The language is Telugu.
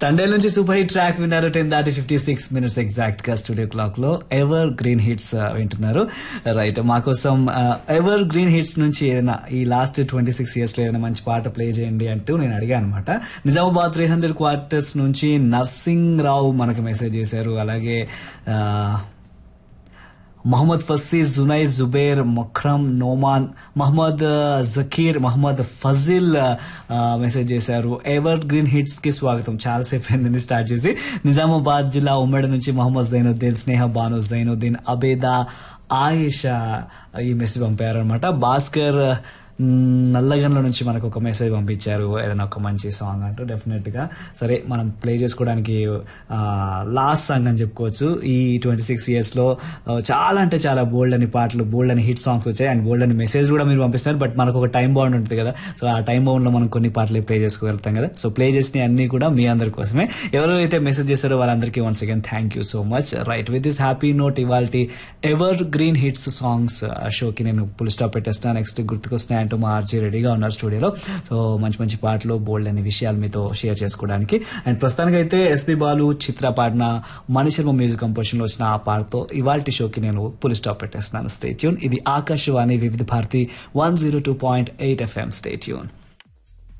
తండేల్ నుంచి సూపర్ హిట్ ట్రాక్ విన్నారు. 10:56 ఎగ్జాక్ట్ గా స్టూడియో క్లాక్ లో ఎవర్ గ్రీన్ హిట్స్ వింటున్నారు. రైట్, మాకోసం ఎవర్ గ్రీన్ హిట్స్ నుంచి ఏదైనా ఈ లాస్ట్ 26 years లో ఏదైనా మంచి పాట ప్లే చేయండి అంటూ నేను అడిగాను అనమాట. నిజామాబాద్ 300 క్వార్టర్స్ నుంచి నర్సింగ్ రావు మనకు మెసేజ్ చేశారు. అలాగే మొహమ్మద్ ఫస్సీ, జునై, జుబేర్, మొఖ్రమ్, నోమాన్, మహమ్మద్ జకీర్, మహమ్మద్ ఫజిల్ మెసేజ్ చేశారు. ఎవర్ గ్రీన్ హిట్స్ కి స్వాగతం. చాలాసేపు అయింది స్టార్ట్ చేసి. నిజామాబాద్ జిల్లా ఉమ్మడి నుంచి మొహమ్మద్ జైనుద్దీన్, స్నేహ బాను జైనుద్దీన్, అబేదా, ఆయేషా ఈ మెసేజ్ పంపారనమాట. భాస్కర్ నల్లగండ్ల నుంచి మనకు ఒక మెసేజ్ పంపించారు, ఏదైనా ఒక మంచి సాంగ్ అంటూ. డెఫినెట్ గా సరే, మనం ప్లే చేసుకోవడానికి లాస్ట్ సాంగ్ అని చెప్పుకోవచ్చు. ఈ 26 years లో చాలా అంటే చాలా బోల్డ్ అని పాటలు, బోల్డ్ అని హిట్ సాంగ్స్ వచ్చాయి అండ్ బోల్డ్ అని మెసేజ్ కూడా మీరు పంపిస్తున్నారు. బట్ మనకు ఒక టైం బౌండ్ ఉంటుంది కదా, సో ఆ టైం బౌండ్ లో మనం కొన్ని పాటలు ప్లే చేసుకోగలుగుతాం కదా. సో ప్లే చేసిన అన్ని కూడా మీ అందరి కోసమే. ఎవరైతే మెసేజ్ చేశారో వాళ్ళందరికీ once again thank you so much. Right, with this happy note ఇవాల్టి ఎవర్ గ్రీన్ హిట్స్ సాంగ్స్ షోకి నేను ఫుల్ స్టాప్ పెట్టేస్తున్నా. నెక్స్ట్ గుర్తుకొస్తున్నాయి అంటూ మా ఆర్జీ రెడీగా ఉన్నారు స్టూడియోలో. సో మంచి మంచి పాటలు, బోల్డ్ అనే విషయాలు మీతో షేర్ చేసుకోవడానికి. అండ్ ప్రస్తుతానికి అయితే ఎస్పీ బాలు, చిత్ర పాడిన మణిశర్మ మ్యూజిక్ కంపోజిషన్ లో వచ్చిన ఆ పాటతో ఇవాల్టి షోకి నేను ఫుల్ స్టాప్ పెట్టేస్తున్నాను. Stay tune. ఇది ఆకాశవాణి వివిధ భారతి 102.8 FM. Stay tune.